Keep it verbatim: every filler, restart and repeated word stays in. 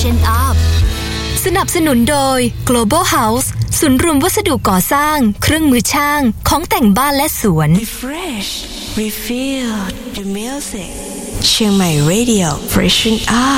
Freshen Up สนับสนุนโดย Global House ศูนย์รวมวัสดุก่อสร้างเครื่องมือช่างของแต่งบ้านและสวน Refresh Refill the music เชียงใหม่ Radio Freshen Up